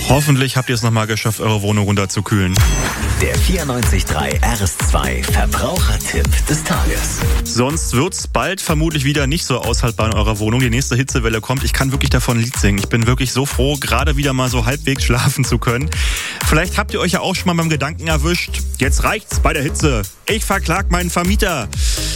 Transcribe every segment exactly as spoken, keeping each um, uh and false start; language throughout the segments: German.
Hoffentlich habt ihr es nochmal geschafft, eure Wohnung runterzukühlen. Der vierundneunzig Komma drei R S zwei Verbrauchertipp des Tages. Sonst wird's bald vermutlich wieder nicht so aushaltbar in eurer Wohnung. Die nächste Hitzewelle kommt. Ich kann wirklich davon ein Lied singen. Ich bin wirklich so froh, gerade wieder mal so halbwegs schlafen zu können. Vielleicht habt ihr euch ja auch schon mal beim Gedanken erwischt, jetzt reicht's bei der Hitze. Ich verklag meinen Vermieter.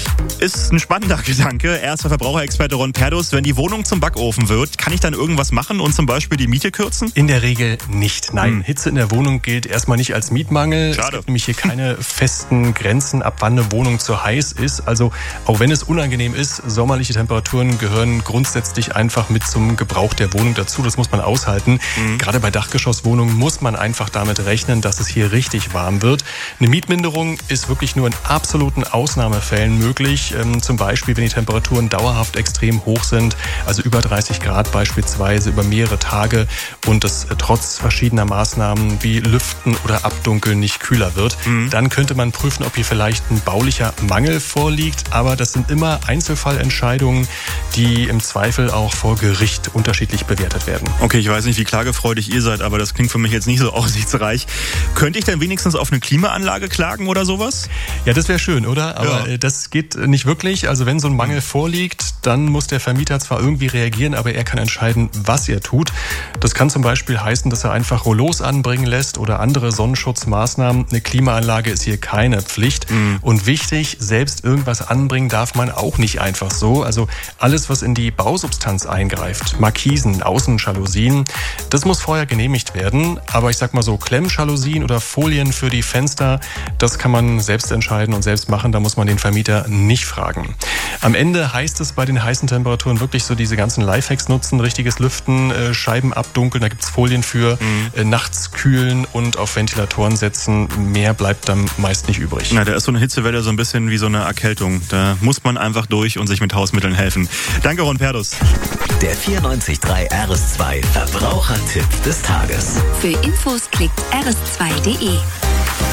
Ist ein spannender Gedanke. Erster Verbraucherexperte Ron Perdus. Wenn die Wohnung zum Backofen wird, kann ich dann irgendwas machen und zum Beispiel die Miete kürzen? In der Regel nicht. Nein, hm. Hitze in der Wohnung gilt erstmal nicht als Mietmangel. Schade. Es gibt nämlich hier keine festen Grenzen, ab wann eine Wohnung zu heiß ist. Also auch wenn es unangenehm ist, sommerliche Temperaturen gehören grundsätzlich einfach mit zum Gebrauch der Wohnung dazu. Das muss man aushalten. Mhm. Gerade bei Dachgeschosswohnungen muss man einfach damit rechnen, dass es hier richtig warm wird. Eine Mietminderung ist wirklich nur in absoluten Ausnahmefällen möglich. Ähm, zum Beispiel, wenn die Temperaturen dauerhaft extrem hoch sind, also über dreißig Grad beispielsweise über mehrere Tage und es äh, trotz verschiedener Maßnahmen wie Lüften oder Abdunkeln nicht kühler wird. Mhm. Dann könnte man prüfen, ob hier vielleicht ein baulicher Mangel vorliegt. Aber das sind immer Einzelfallentscheidungen, die im Zweifel auch vor Gericht unterschiedlich bewertet werden. Okay, ich weiß nicht, wie klagefreudig ihr seid, aber das klingt für mich jetzt nicht so aussichtsreich. Könnte ich denn wenigstens auf eine Klimaanlage klagen oder sowas? Ja, das wäre schön, oder? Aber ja. Das geht nicht wirklich. Also wenn so ein Mangel vorliegt, dann muss der Vermieter zwar irgendwie reagieren, aber er kann entscheiden, was er tut. Das kann zum Beispiel heißen, dass er einfach Rollos anbringen lässt oder andere Sonnenschutzmaßnahmen. Eine Klimaanlage ist hier keine Pflicht. Mhm. Und wichtig, selbst irgendwas anbringen darf man auch nicht einfach so. Also alles, was in die Bausubstanz eingreift, Markisen, Außenjalousien, das muss vorher genehmigt werden. Aber ich sag mal so, Klemmjalousien oder Folien für die Fenster, das kann man selbst entscheiden und selbst machen. Da muss man den Vermieter nicht fragen. Am Ende heißt es bei den heißen Temperaturen wirklich so diese ganzen Lifehacks nutzen, richtiges Lüften, äh, Scheiben abdunkeln, da gibt's Folien für, mhm. äh, nachts kühlen und auf Ventilatoren setzen. Mehr bleibt dann meist nicht übrig. Na, da ist so eine Hitzewelle so ein bisschen wie so eine Erkältung. Da muss man einfach durch und sich mit Hausmitteln helfen. Danke, Ron Perdus. Der vierundneunzig Komma drei R S zwei Verbrauchertipp des Tages. Für Infos klickt r s zwei punkt d e.